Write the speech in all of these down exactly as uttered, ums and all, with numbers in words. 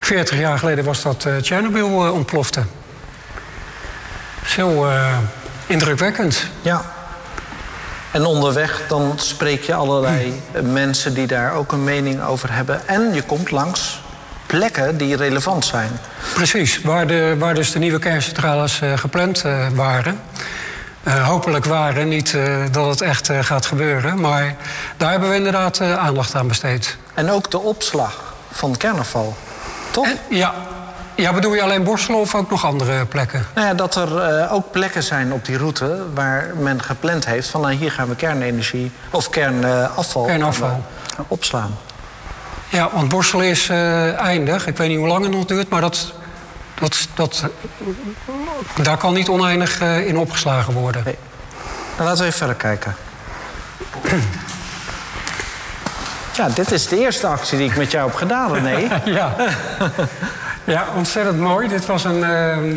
veertig jaar geleden was dat uh, Tsjernobyl uh, ontplofte. Zo uh, indrukwekkend. Ja. En onderweg dan spreek je allerlei hmm. mensen die daar ook een mening over hebben. En je komt langs plekken die relevant zijn. Precies, waar, de, waar dus de nieuwe kerncentrales uh, gepland uh, waren. Uh, hopelijk waren, niet uh, dat het echt uh, gaat gebeuren. Maar daar hebben we inderdaad uh, aandacht aan besteed. En ook de opslag van kernafval, toch? En, ja. ja, bedoel je alleen Borselen of ook nog andere plekken? Nou ja, dat er uh, ook plekken zijn op die route waar men gepland heeft van nou, hier gaan we kernenergie of kernafval, kernafval. Uh, opslaan. Ja, want Borselen is uh, eindig. Ik weet niet hoe lang het nog duurt, maar dat, dat, dat, daar kan niet oneindig uh, in opgeslagen worden. Nee. Nou, laten we even verder kijken. Ja, dit is de eerste actie die ik met jou heb gedaan, René. ja. ja, ontzettend mooi. Dit was een, uh,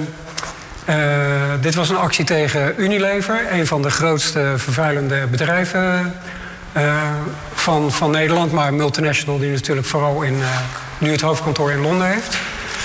uh, dit was een actie tegen Unilever, een van de grootste vervuilende bedrijven uh, van, van Nederland, maar een multinational die natuurlijk vooral in, uh, nu het hoofdkantoor in Londen heeft.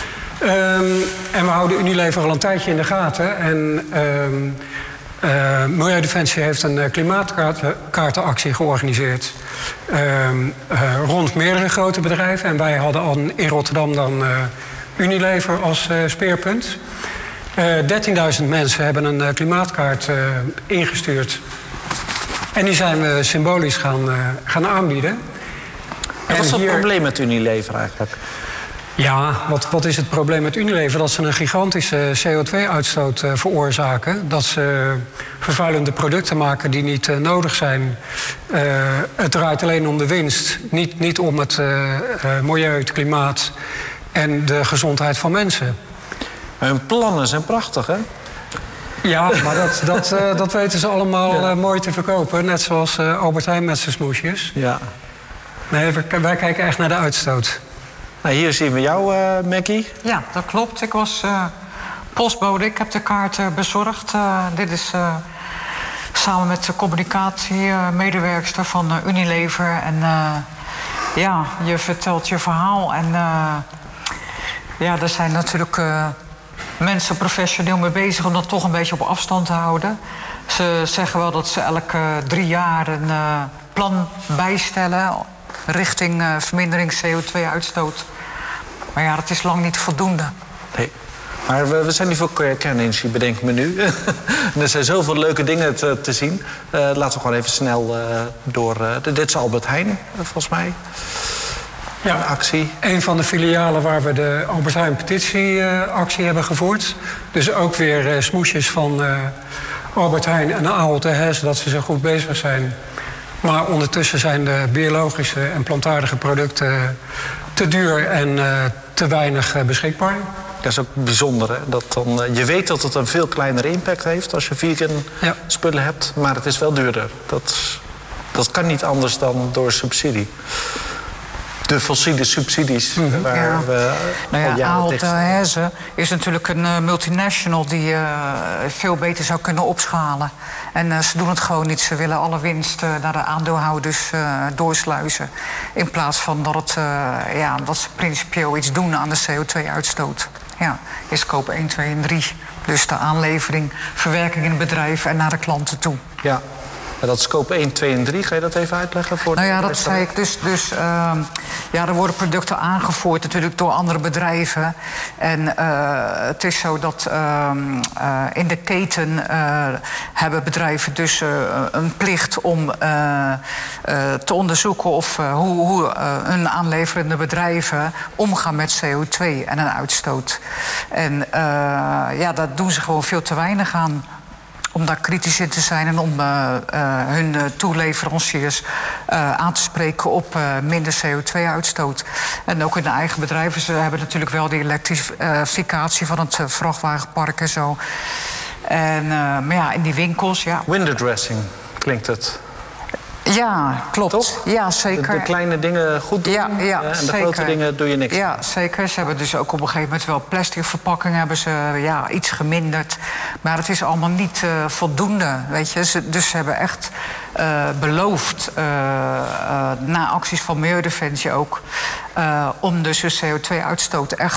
Um, en we houden Unilever al een tijdje in de gaten. En um, uh, Milieudefensie heeft een uh, klimaatkaartenactie georganiseerd. Um, uh, rond meerdere grote bedrijven. En wij hadden al in Rotterdam dan uh, Unilever als uh, speerpunt. Uh, dertienduizend mensen hebben een uh, klimaatkaart uh, ingestuurd. En die zijn we symbolisch gaan, uh, gaan aanbieden. En wat is het hier... probleem met Unilever eigenlijk? Ja, wat, wat is het probleem met Unilever? Dat ze een gigantische C O twee uitstoot uh, veroorzaken. Dat ze vervuilende producten maken die niet uh, nodig zijn. Uh, het draait alleen om de winst. Niet, niet om het uh, uh, milieu, het klimaat en de gezondheid van mensen. Maar hun plannen zijn prachtig, hè? Ja, maar dat, dat, uh, dat weten ze allemaal ja. uh, mooi te verkopen. Net zoals uh, Albert Heijn met zijn smoesjes. Ja. Nee, wij, wij kijken echt naar de uitstoot. Nou, hier zien we jou, uh, Maggie. Ja, dat klopt. Ik was uh, postbode. Ik heb de kaart uh, bezorgd. Uh, dit is uh, samen met de communicatiemedewerkster uh, van uh, Unilever. En uh, ja, je vertelt je verhaal. En uh, ja, er zijn natuurlijk uh, mensen professioneel mee bezig om dat toch een beetje op afstand te houden. Ze zeggen wel dat ze elke uh, drie jaar een uh, plan bijstellen richting uh, vermindering C O twee uitstoot. Maar ja, dat is lang niet voldoende. Nee. Maar we, we zijn niet voor kernenergie, bedenk me nu. Er zijn zoveel leuke dingen te, te zien. Uh, laten we gewoon even snel uh, door... Uh, dit is Albert Heijn, uh, volgens mij. Ja, een actie. Een van de filialen waar we de Albert Heijn petitieactie uh, hebben gevoerd. Dus ook weer uh, smoesjes van uh, Albert Heijn en Ahold Delhaize, dat ze zo goed bezig zijn. Maar ondertussen zijn de biologische en plantaardige producten te duur en uh, te weinig uh, beschikbaar. Dat is ook bijzonder, hè? Dat dan, uh, je weet dat het een veel kleinere impact heeft als je vegan ja. spullen hebt, maar het is wel duurder. Dat, dat kan niet anders dan door subsidie. De fossiele subsidies. Mm-hmm. Waar ja. we nou ja, Ahold Delhaize is natuurlijk een uh, multinational die uh, veel beter zou kunnen opschalen. En uh, ze doen het gewoon niet. Ze willen alle winst uh, naar de aandeelhouders uh, doorsluizen. In plaats van dat, het, uh, ja, dat ze principieel iets doen aan de C O twee uitstoot. Ja, is scope één, twee en drie. Dus de aanlevering, verwerking in het bedrijf en naar de klanten toe. Ja. En dat scope één, twee en drie, ga je dat even uitleggen? Voor nou ja, dat zei ik. Dus, dus uh, ja, er worden producten aangevoerd natuurlijk door andere bedrijven. En uh, het is zo dat uh, uh, in de keten uh, hebben bedrijven dus uh, een plicht om uh, uh, te onderzoeken of uh, hoe, hoe uh, hun aanleverende bedrijven omgaan met C O twee en een uitstoot. En uh, ja, daar doen ze gewoon veel te weinig aan. Om daar kritisch in te zijn en om uh, uh, hun uh, toeleveranciers uh, aan te spreken op uh, minder C O twee uitstoot. En ook in de eigen bedrijven. Ze hebben natuurlijk wel die elektrificatie van het uh, vrachtwagenpark en zo. En, uh, maar ja, in die winkels, ja. Window dressing klinkt het. Ja, klopt. Toch? Ja, zeker. De, de kleine dingen goed doen ja, ja, en de zeker. grote dingen doe je niks. Ja, zeker. Ze hebben dus ook op een gegeven moment wel plastic verpakkingen hebben ze ja, iets geminderd. Maar het is allemaal niet uh, voldoende, weet je. Ze, dus ze hebben echt uh, beloofd, uh, uh, na acties van Milieudefensie ook, uh, om dus de C O twee uitstoot echt